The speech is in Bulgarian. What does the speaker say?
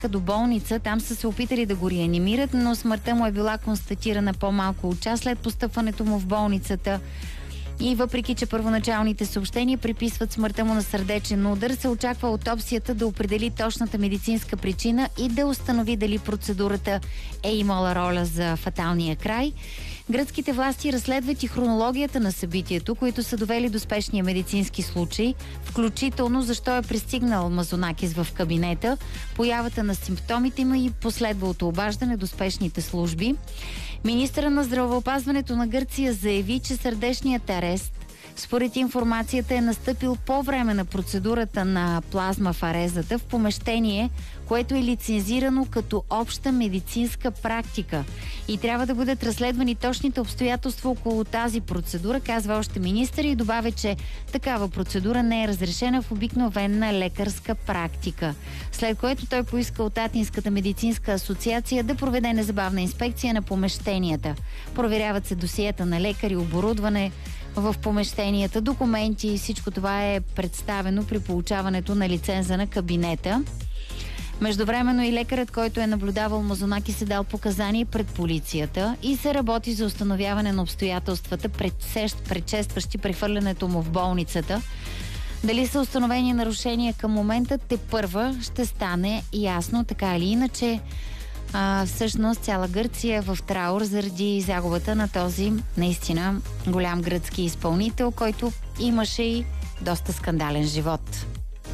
до болница. Там са се опитали да го реанимират, но смъртта му е била констатирана по-малко от час след постъпването му в болницата. И въпреки, че първоначалните съобщения приписват смъртта му на сърдечен удар, се очаква аутопсията да определи точната медицинска причина и да установи дали процедурата е имала роля за фаталния край. Гръцките власти разследват и хронологията на събитието, които са довели до спешния медицински случай, включително защо е пристигнал Мазонакис в кабинета, появата на симптомите му и последвалото обаждане до спешните служби. Министъра на здравеопазването на Гърция заяви, че сърдечният арест според информацията е настъпил по време на процедурата на плазмафарезата в помещение, което е лицензирано като обща медицинска практика. И трябва да бъдат разследвани точните обстоятелства около тази процедура, казва още министър, и добавя, че такава процедура не е разрешена в обикновена лекарска практика. След което той поиска от Атинската медицинска асоциация да проведе незабавна инспекция на помещенията. Проверяват се досиета на лекари, оборудване в помещенията, документи и всичко това е представено при получаването на лиценза на кабинета. Междувременно и лекарът, който е наблюдавал Мазонакис, е дал показания пред полицията и се работи за установяване на обстоятелствата, предшестващи прехвърлянето му в болницата. Дали са установени нарушения към момента, тепърва ще стане ясно, така или иначе. Всъщност цяла Гърция е в траур заради загубата на този наистина голям гръцки изпълнител, който имаше и доста скандален живот.